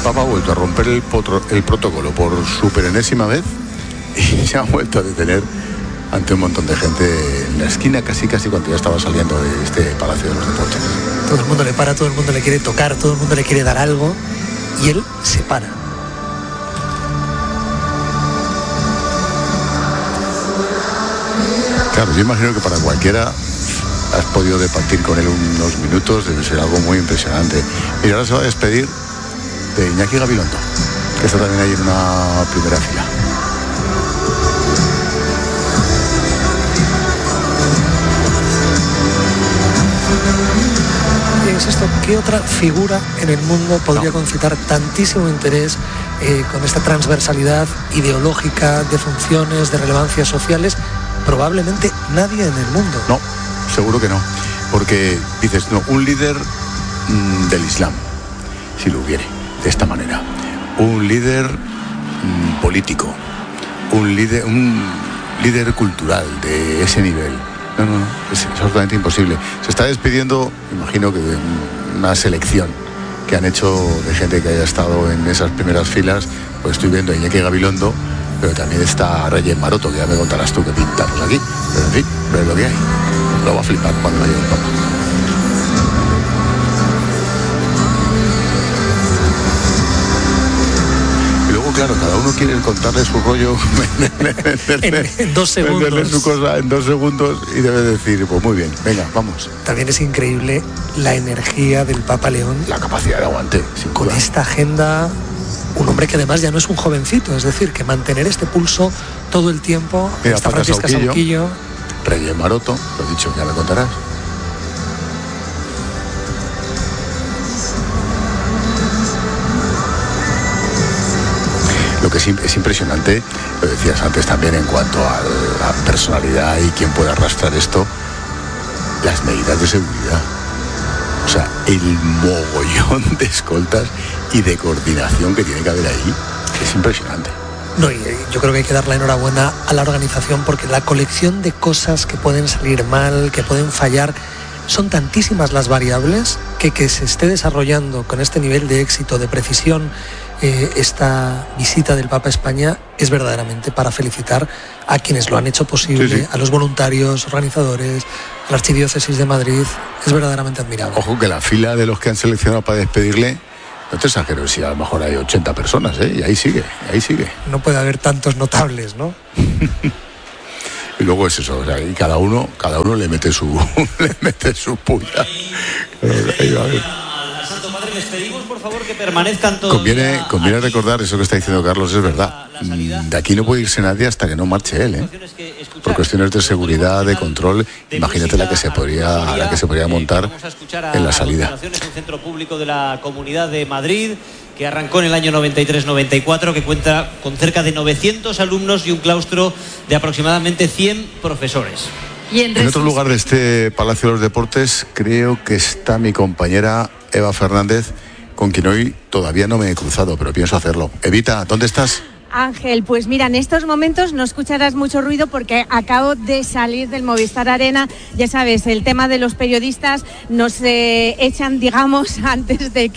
Papa ha vuelto a romper el protocolo por superenésima vez y se ha vuelto a detener ante un montón de gente en la esquina, casi cuando ya estaba saliendo de este Palacio de los Deportes. Todo el mundo le para, todo el mundo le quiere tocar, todo el mundo le quiere dar algo y él se para. Claro, yo imagino que para cualquiera has podido departir con él unos minutos, debe ser algo muy impresionante. Y ahora se va a despedir de Iñaki Gabilondo, que está también ahí en una primera fila. Insisto, ¿qué otra figura en el mundo podría concitar tantísimo interés con esta transversalidad ideológica, de funciones, de relevancias sociales? Probablemente nadie en el mundo. No, seguro que no. Porque dices, no, un líder del Islam, si lo hubiere, de esta manera. Un líder político, un líder cultural de ese nivel. No, es absolutamente imposible. Se está despidiendo, imagino que de una selección que han hecho de gente que haya estado en esas primeras filas. Pues estoy viendo a Iñaki Gabilondo, pero también está Reyes Maroto, que ya me contarás tú qué pintamos aquí. Pero en fin, pero es lo que hay. Lo va a flipar cuando vaya el Papa. Claro, cada uno quiere contarle su rollo en 2 segundos. Venderle su cosa en 2 segundos y debe decir, pues muy bien, venga, vamos. También es increíble la energía del Papa León. La capacidad de aguante, sin con duda. Esta agenda, un hombre que además ya no es un jovencito, es decir, que mantener este pulso todo el tiempo. Mira, está Francisca Sauquillo. Reyes Maroto, lo he dicho, ya me contarás. Lo que es impresionante, lo decías antes también en cuanto a la personalidad y quién puede arrastrar esto, las medidas de seguridad. O sea, el mogollón de escoltas y de coordinación que tiene que haber ahí es impresionante. No, y yo creo que hay que dar la enhorabuena a la organización porque la colección de cosas que pueden salir mal, que pueden fallar, son tantísimas las variables que se esté desarrollando con este nivel de éxito, de precisión, esta visita del Papa a España es verdaderamente para felicitar a quienes lo han hecho posible, sí. A los voluntarios, organizadores, a la Archidiócesis de Madrid. Es verdaderamente admirable. Ojo que la fila de los que han seleccionado para despedirle, no te exagero, si a lo mejor hay 80 personas, y ahí sigue. No puede haber tantos notables, ¿no? Y luego es eso, o sea, y cada uno le mete su puya. Ahí va a ver. Santo Padre, les pedimos por favor que permanezcan todos. Conviene recordar eso que está diciendo Carlos, es verdad. De aquí no puede irse nadie hasta que no marche él, por cuestiones de seguridad, de control. Imagínate la que se podría montar en la salida. Un centro público de la Comunidad de Madrid que arrancó en el año 93-94, que cuenta con cerca de 900 alumnos y un claustro de aproximadamente 100 profesores. En otro lugar de este Palacio de los Deportes creo que está mi compañera Eva Fernández, con quien hoy todavía no me he cruzado, pero pienso hacerlo. Evita, ¿dónde estás? Ángel, pues mira, en estos momentos no escucharás mucho ruido porque acabo de salir del Movistar Arena. Ya sabes, el tema de los periodistas nos echan, digamos, antes de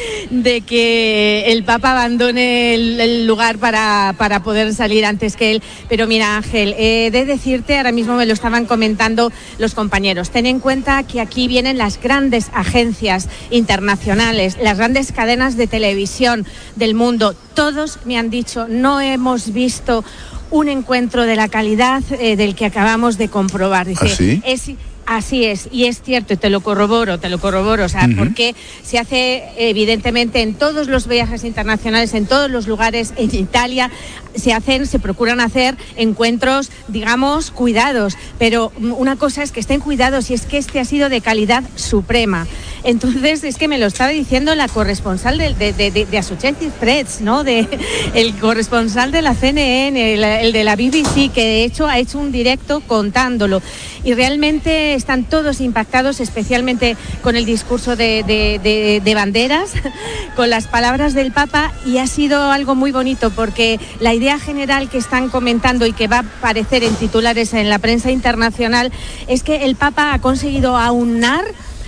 que el Papa abandone el lugar para poder salir antes que él. Pero mira, Ángel, he de decirte, ahora mismo me lo estaban comentando los compañeros, ten en cuenta que aquí vienen las grandes agencias internacionales, las grandes cadenas de televisión del mundo. Todos me han dicho, no hemos visto un encuentro de la calidad del que acabamos de comprobar. Dice, ¿Ah, sí? Así es, y es cierto, y te lo corroboro, o sea, porque se hace evidentemente en todos los viajes internacionales, en todos los lugares, en Italia, se procuran hacer encuentros, digamos, cuidados, pero una cosa es que estén cuidados y es que este ha sido de calidad suprema. Entonces, es que me lo estaba diciendo la corresponsal de Associated Press, ¿no? El corresponsal de la CNN, el de la BBC, que de hecho ha hecho un directo contándolo. Y realmente están todos impactados, especialmente con el discurso de banderas, con las palabras del Papa, y ha sido algo muy bonito porque la idea general que están comentando y que va a aparecer en titulares en la prensa internacional es que el Papa ha conseguido aunar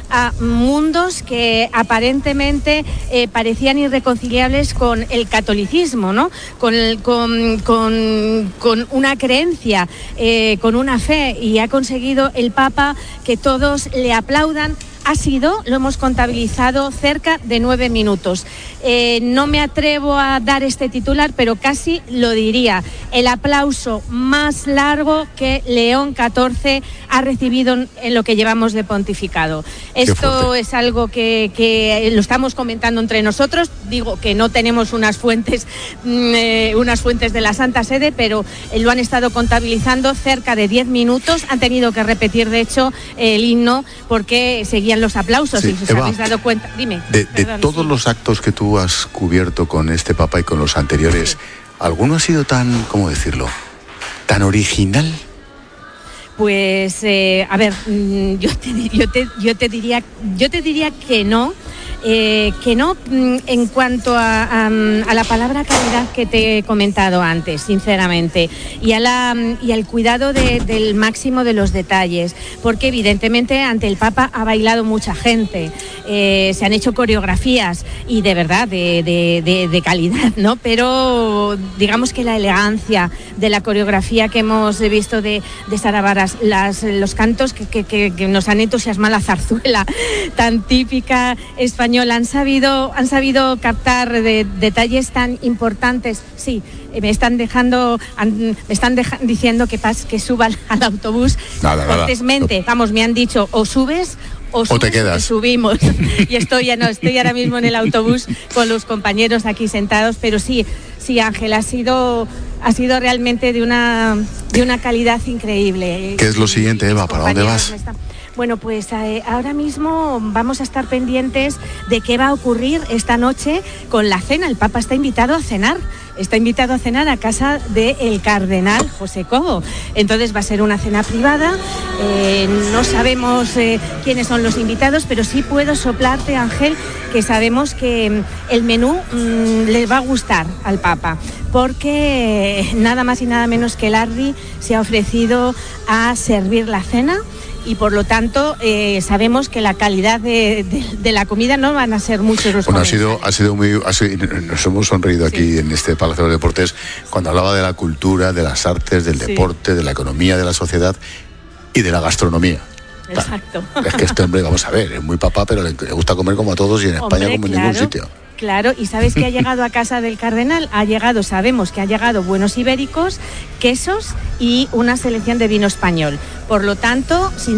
a mundos que aparentemente parecían irreconciliables con el catolicismo, ¿no? Con una creencia, con una fe, y ha conseguido el Papa que todos le aplaudan. Lo hemos contabilizado, cerca de 9 minutos. No me atrevo a dar este titular, pero casi lo diría. El aplauso más largo que León XIV ha recibido en lo que llevamos de pontificado. Esto es algo que lo estamos comentando entre nosotros. Digo que no tenemos unas fuentes de la Santa Sede, pero lo han estado contabilizando cerca de 10 minutos. Han tenido que repetir, de hecho, el himno porque seguían los aplausos. Sí. Si os Eva, habéis dado cuenta, dime. De todos los actos que tú has cubierto con este Papa y con los anteriores, sí, ¿alguno ha sido tan, cómo decirlo, tan original? Pues, a ver, yo te diría que no. En cuanto a la palabra caridad que te he comentado antes, sinceramente, y al cuidado del máximo de los detalles, porque evidentemente ante el Papa ha bailado mucha gente, se han hecho coreografías y de verdad de calidad, ¿no? Pero digamos que la elegancia de la coreografía que hemos visto de Sara Varas, los cantos que nos han entusiasmado, la zarzuela tan típica española, han sabido captar detalles tan importantes. Sí, me están diciendo que suba al autobús. Cortésmente, vamos, me han dicho o subes o te quedas. Subimos. Y estoy ahora mismo en el autobús con los compañeros aquí sentados, pero sí, Ángel, ha sido realmente de una calidad increíble. ¿Qué es lo siguiente, Eva? ¿Para dónde vas? Bueno, pues ahora mismo vamos a estar pendientes de qué va a ocurrir esta noche con la cena. El Papa está invitado a cenar a casa del cardenal José Cobo. Entonces va a ser una cena privada. No sabemos quiénes son los invitados, pero sí puedo soplarte, Ángel, que sabemos que el menú le va a gustar al Papa, porque nada más y nada menos que Larry se ha ofrecido a servir la cena. Y por lo tanto sabemos que la calidad de la comida no van a ser muchos los comentarios. Nos hemos sonreído aquí en este Palacio de los Deportes cuando hablaba de la cultura, de las artes, del deporte, de la economía de la sociedad y de la gastronomía. Exacto. Es que este hombre, vamos a ver, es muy papá, pero le gusta comer como a todos y en España como en ningún sitio. Claro, y ¿sabes qué ha llegado a casa del cardenal? Sabemos que ha llegado buenos ibéricos, quesos y una selección de vino español. Por lo tanto,